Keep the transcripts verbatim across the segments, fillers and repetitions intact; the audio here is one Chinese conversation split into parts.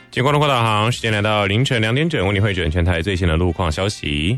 经过路况导航，时间来到凌晨两点整，为你汇整全台最新的路况消息。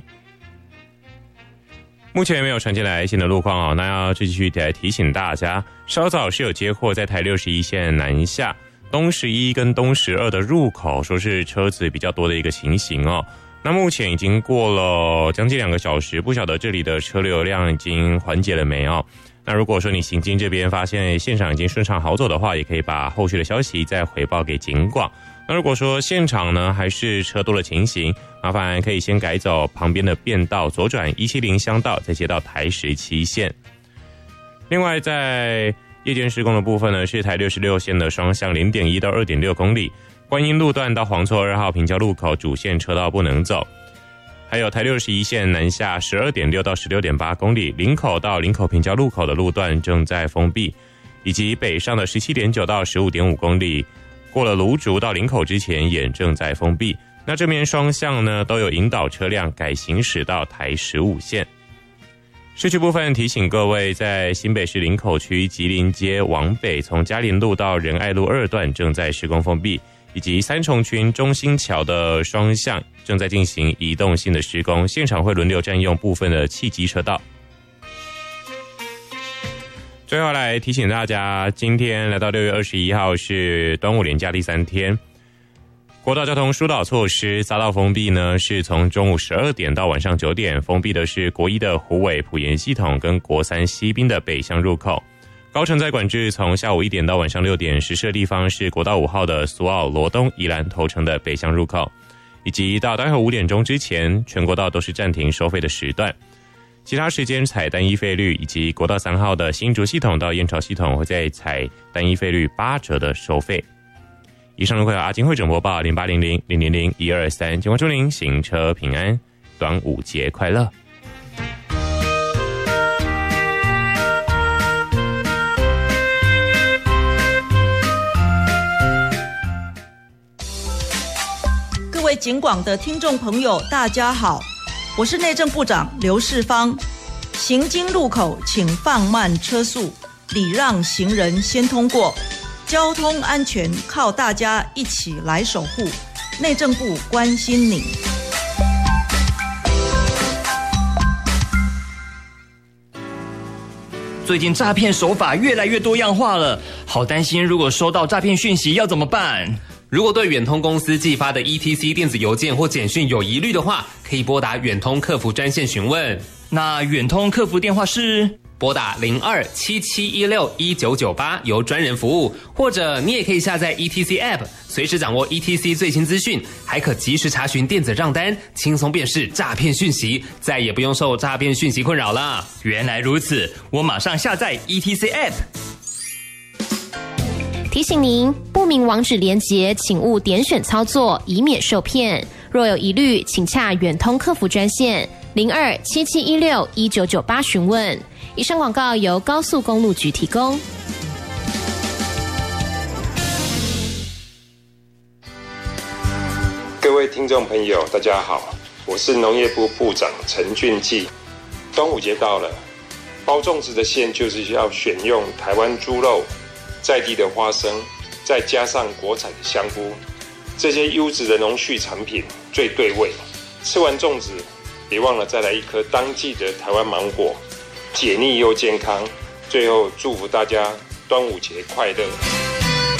目前没有传进来新的路况哦，那要继续来提醒大家，稍早是有接获在台六十一线南下东十一跟东十二的入口，说是车子比较多的一个情形哦。那目前已经过了将近两个小时，不晓得这里的车流量已经缓解了没哦？那如果说你行经这边发现现场已经顺畅好走的话，也可以把后续的消息再回报给警广。那如果说现场呢还是车多的情形，麻烦可以先改走旁边的便道，左转一七零乡道，再接到台十七线。另外在夜间施工的部分呢，是台六十六线的双向 零点一 到 二点六 公里，观音路段到黄厝二号平交路口主线车道不能走。还有台六十一线南下 十二点六 到 十六点八 公里，林口到林口平交路口的路段正在封闭，以及北上的 十七点九 到 十五点五 公里，过了芦竹到林口之前也正在封闭。那这边双向呢都有引导车辆改行驶到台十五线。市区部分提醒各位，在新北市林口区吉林街往北，从嘉林路到仁爱路二段正在施工封闭，以及三重区中心桥的双向正在进行移动性的施工，现场会轮流占用部分的汽机车道。最后来提醒大家，今天来到六月二十一号是端午连假第三天，国道交通疏导措施匝道封闭呢，是从中午十二点到晚上九点，封闭的是国一的虎尾埔盐系统跟国三西滨的北向入口。高承载管制从下午一点到晚上六点，实施的地方是国道五号的苏澳罗东宜兰头城的北向入口，以及到待会五点钟之前，全国道都是暂停收费的时段。其他时间采单一费率，以及国道三号的新竹系统到燕巢系统会再采单一费率八折的收费。以上会有阿金会整播报零八零零零零零一二三，警官祝您行车平安，端午节快乐。 各位警广的听众朋友，大家好，我是内政部长刘世芳。行经路口请放慢车速，礼让行人先通过，交通安全靠大家一起来守护。内政部关心你。 最近诈骗手法越来越多样化了，好担心如果收到诈骗讯息要怎么办？ 如果对远通公司寄发的 E T C 电子邮件或简讯有疑虑的话，可以拨打远通客服专线询问。 那远通客服电话是拨打零二七七一六一九九八，由专人服务，或者你也可以下载 E T C App， 随时掌握 E T C 最新资讯，还可及时查询电子账单，轻松辨识诈骗讯息，再也不用受诈骗讯息困扰了。 原来如此，我马上下载 E T C App。 提醒您，不明网址连结请勿点选操作，以免受骗。若有疑虑，请洽远通客服专线零二七七一六一九九八询问。以上广告由高速公路局提供。 各位听众朋友，大家好，我是农业部部长陈俊基。端午节到了，包粽子的馅就是要选用台湾猪肉、在地的花生，再加上国产的香菇，这些优质的农畜产品最对味。吃完粽子，别忘了再来一颗当季的台湾芒果，解腻又健康。最后祝福大家端午节快乐。